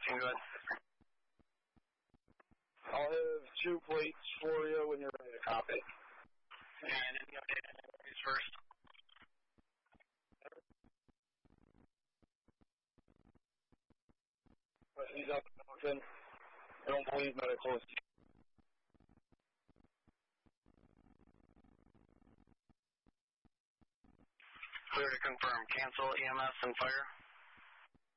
15, go ahead. I'll have 2 plates for you when you're ready to copy. And any update on these first? But he's up in Mountain. I don't believe medical is. Clear to confirm. Cancel EMS and fire.